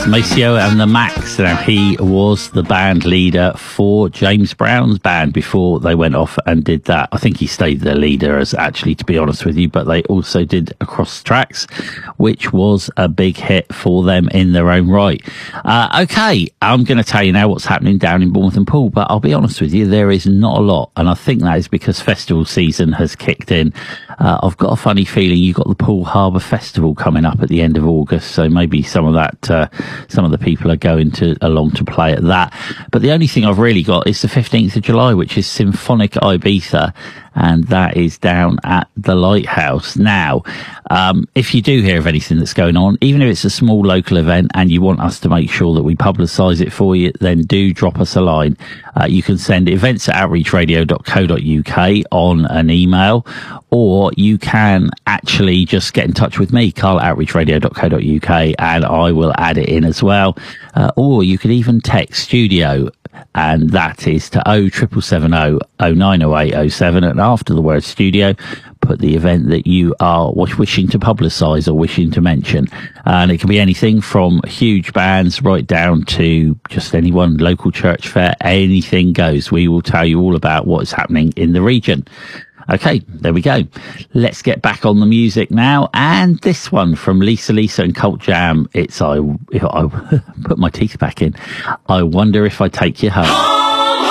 Maceo and the Max. Now, he was the band leader for James Brown's band before they went off and did that. I think he stayed their leader, as actually, to be honest with you, but they also did Across the Tracks, which was a big hit for them in their own right. Okay, I'm going to tell you now what's happening down in Bournemouth and Poole, but I'll be honest with you, there is not a lot, and I think that is because festival season has kicked in. I've got a funny feeling you've got the Poole Harbour Festival coming up at the end of August, so maybe some of the people are going along to play at that. But the only thing I've really got is the 15th of July, which is Symphonic Ibiza, and that is down at the Lighthouse. Now, if you do hear of anything that's going on, even if it's a small local event and you want us to make sure that we publicise it for you, then do drop us a line. You can send events@outreachradio.co.uk on an email, or you can actually just get in touch with me, carl@outreachradio.co.uk, and I will add it in as well. Or you could even text studio, and that is to 07770 090807, and after the word studio, put the event that you are wishing to publicise or wishing to mention. And it can be anything from huge bands right down to just anyone, local church fair, anything goes. We will tell you all about what is happening in the region. Okay, there we go. Let's get back on the music now. And this one from Lisa and Cult Jam. It's I put my teeth back in. I Wonder If I Take You Home.